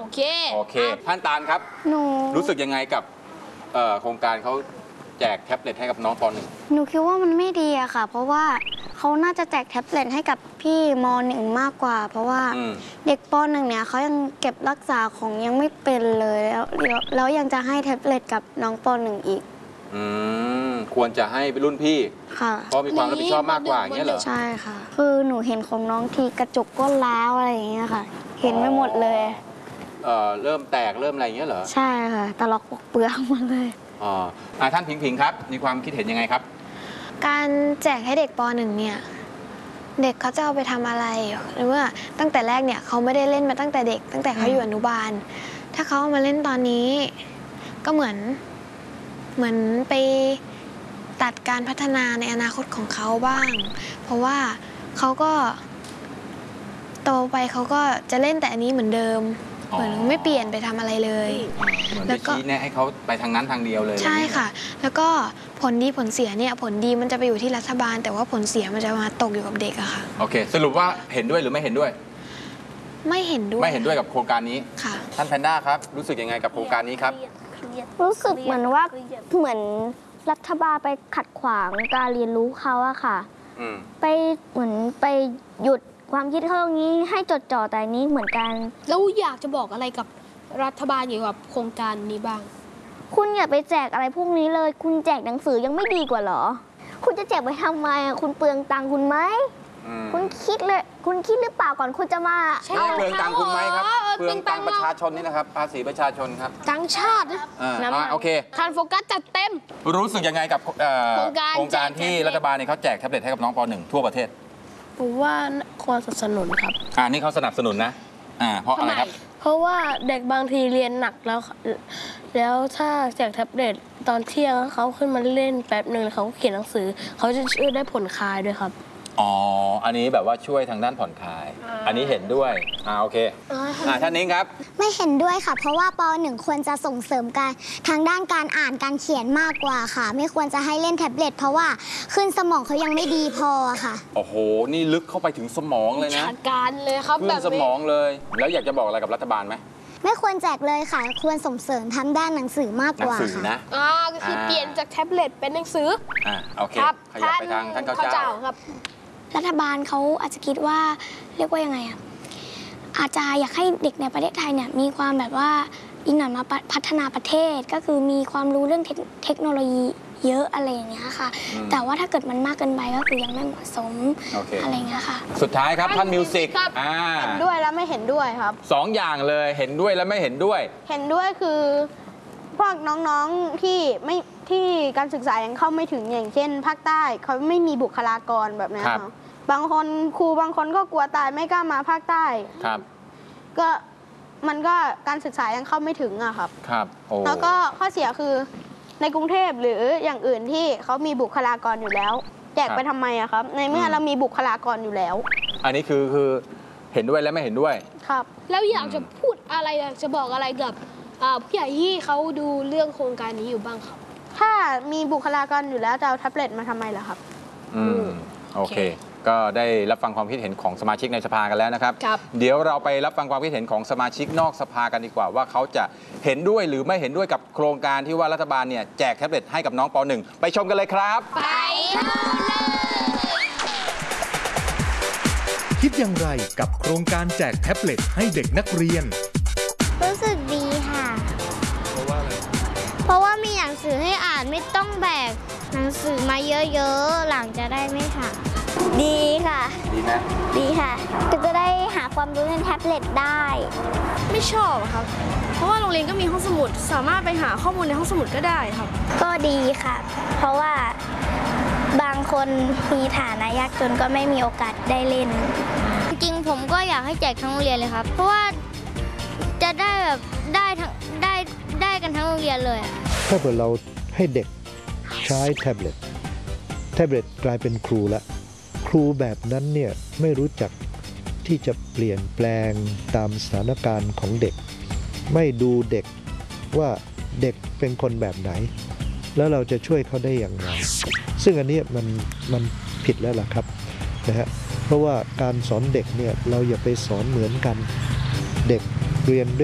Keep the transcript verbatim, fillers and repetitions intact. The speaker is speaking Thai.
เคโอเคท่านตาลครับหนูรู้สึกยังไงกับโครงการเขาแจกแท็บเล็ตให้กับน้องป .หนึ่งหนูคิดว่ามันไม่ดีอะค่ะเพราะว่าเขาน่าจะแจกแท็บเล็ตให้กับพี่ม หนึ่ง มากกว่า เพราะว่าเด็กป .หนึ่ง เนี่ยเขายังเก็บรักษาของยังไม่เป็นเลยแล้วแล้วยังจะให้แท็บเล็ตกับน้องป .หนึ่ง อีกอืมควรจะให้เป็นรุ่นพี่ค่ะเพราะมีความรับผิดชอบมากกว่าอย่างเงี้ยเหรอใช่ค่ะคือหนูเห็นของน้องทีกระจกก็ร้าวอะไรอย่างเงี้ยค่ะเห็นไม่หมดเลยเอ่อเริ่มแตกเริ่มอะไรอย่างเงี้ยเหรอใช่ค่ะตลอกปกเปลือกหมดเลยอ๋อท่านพิงพิงครับมีความคิดเห็นยังไงครับการแจกให้เด็กป .หนึ่ง เนี่ยเด็กเขาจะเอาไปทำอะไรหรือว่าตั้งแต่แรกเนี่ยเขาไม่ได้เล่นมาตั้งแต่เด็กตั้งแต่เขาอยู่อนุบาลถ้าเขาเอามาเล่นตอนนี้ก็เหมือนเหมือนไปตัดการพัฒนาในอนาคตของเขาบ้างเพราะว่าเขาก็โตไปเขาก็จะเล่นแต่อันนี้เหมือนเดิมเหมือนไม่เปลี่ยนไปทำอะไรเลยเหมือนไปชี้แนะให้เขาไปทางนั้นทางเดียวเลยใช่ค่ะแล้วก็ผลดีผลเสียเนี่ยผลดีมันจะไปอยู่ที่รัฐบาลแต่ว่าผลเสียมันจะมาตกอยู่กับเด็กอะค่ะโอเคสรุปว่าเห็นด้วยหรือไม่เห็นด้วยไม่เห็นด้วยไม่เห็นด้วยกับโครงการนี้ค่ะท่านแพนด้าครับรู้สึกยังไงกับโครงการนี้ครับรู้สึกเหมือนว่าเหมือนรัฐบาลไปขัดขวางการเรียนรู้เขาอะค่ะไปเหมือนไปหยุดความคิดเขาตรงนี้ให้จดจ่อแต่นี้เหมือนกันแล้วอยากจะบอกอะไรกับรัฐบาลเกี่ยวกับโครงการนี้บ้างคุณอย่าไปแจกอะไรพวกนี้เลยคุณแจกหนังสือยังไม่ดีกว่าหรอคุณจะแจกไปทำไมคุณเปลืองตังค์คุณไหมคุณคิดเลยคุณคิดหรือเปล่าก่อนคุณจะมาเอาเปลืองตังค์คุณไหมครับเปลืองตังค์ประชาชนนี่นะครับภาษีประชาชนครับตังชาติอ่าโอเคคันโฟกัสจัดเต็มรู้สึกยังไงกับโครงการโครงการที่รัฐบาลเนี่ยเขาแจกแท็บเล็ตให้กับน้องป .หนึ่ง ทั่วประเทศผมว่าควรสนับสนุนครับอ่านี่เขาสนับสนุนนะอ่าเพราะอะไรครับเพราะว่าเด็กบางทีเรียนหนักแล้วแล้วถ้าแจกแท็บเล็ตตอนเที่ยงเขาขึ้นมาเล่นแป๊บหนึ่งเขาเขียนหนังสือเขาจะช่วยได้ผลคลายด้วยครับอ๋ออันนี้แบบว่าช่วยทางด้านผ่อนคลายอันนี้เห็นด้วยอ่าโอเคอ่าท่านนี้ครับไม่เห็นด้วยค่ะเพราะว่าป .หนึ่ง ควรจะส่งเสริมการทางด้านการอ่านการเขียนมากกว่าค่ะไม่ควรจะให้เล่นแท็บเล็ตเพราะว่าขึ้นสมองเขายังไม่ดีพอค่ะโอ้โหนี่ลึกเข้าไปถึงสมองเลยนะการเลยครับแบบสมองเลยแล้วอยากจะบอกอะไรกับรัฐบาลไหมไม่ควรแจกเลยค่ะควรส่งเสริมทางด้านหนังสือมากกว่าค่ะหนังสือนะอ่าก็คือเปลี่ยนจากแท็บเล็ตเป็นหนังสืออ่าโอเคขยับไปทางท่านข้าวเจ้าครับรัฐบาลเขาอาจจะคิดว่าเรียกว่ายังไงอ่ะอาจจะอยากให้เด็กในประเทศไทยเนี่ยมีความแบบว่าอีกหน่อยมาพัฒนาประเทศก็คือมีความรู้เรื่องเทคโนโลยีเยอะอะไรอย่างเงี้ยค่ะแต่ว่าถ้าเกิดมันมากเกินไปก็คือยังไม่เหมาะสม okay. อะไรเงี้ยค่ะสุดท้ายครับท่านมิวสิกอ่าเห็นด้วยและไม่เห็นด้วยครับสองอย่างเลยเห็นด้วยและไม่เห็นด้วยเห็นด้วยคือพวกน้องๆที่ไม่ที่การศึกษายังเข้าไม่ถึงอย่างเช่นภาคใต้เขาไม่มีบุคลากรแบบนี้ค่ะบางคนครูบางคนก็กลัวตายไม่กล้ามาภาคใต้ครับก็มันก็การศึกษายังเข้าไม่ถึงอะครับครับแล้วก็ข้อเสียคือในกรุงเทพหรืออย่างอื่นที่เขามีบุคลากรอยู่แล้วแจกไปทำไมอะครับในเมื่อเรามีบุคลากรอยู่แล้วอันนี้คือคือเห็นด้วยและไม่เห็นด้วยครับแล้วอยากจะพูดอะไรอยากจะบอกอะไรกับผู้ใหญ่ที่เขาดูเรื่องโครงการนี้อยู่บ้างครับถ้ามีบุคลากรอยู่แล้วจะเอาแท็บเล็ตมาทำไมล่ะครับอืมโอเคก็ได้รับฟังความคิดเห็นของสมาชิกในสภากันแล้วนะครับเดี๋ยวเราไปรับฟังความคิดเห็นของสมาชิกนอกสภากันดีกว่าว่าเขาจะเห็นด้วยหรือไม่เห็นด้วยกับโครงการที่ว่ารัฐบาลเนี่ยแจกแท็บเล็ตให้กับน้องป .หนึ่ง ไปชมกันเลยครับไปคิดอย่างไรกับโครงการแจกแท็บเล็ตให้เด็กนักเรียนรู้สึกดีค่ะเพราะว่าอะไรเพราะว่ามีหนังสือให้อ่านไม่ต้องแบกหนังสือมาเยอะๆหลังจะได้ไม่ค่ะดีค่ะดีไหมดีค่ะก็จะได้หาความรู้ในแท็บเล็ตได้ไม่ชอบครับเพราะว่าโรงเรียนก็มีห้องสมุดสามารถไปหาข้อมูลในห้องสมุดก็ได้ครับก็ดีค่ะเพราะว่าบางคนมีฐานะยากจนก็ไม่มีโอกาสได้เล่นจริงๆผมก็อยากให้แจกทั้งโรงเรียนเลยครับเพราะว่าจะได้แบบได้ทั้งได้ได้กันทั้งโรงเรียนเลยถ้าเกิดเราให้เด็กใช้แท็บเล็ตแท็บเล็ตกลายเป็นครูละครูแบบนั้นเนี่ยไม่รู้จักที่จะเปลี่ยนแปลงตามสถานการณ์ของเด็กไม่ดูเด็กว่าเด็กเป็นคนแบบไหนแล้วเราจะช่วยเขาได้อย่างไรซึ่งอันนี้มันมันผิดแล้วล่ะครับนะฮะเพราะว่าการสอนเด็กเนี่ยเราอย่าไปสอนเหมือนกันเด็กเรียน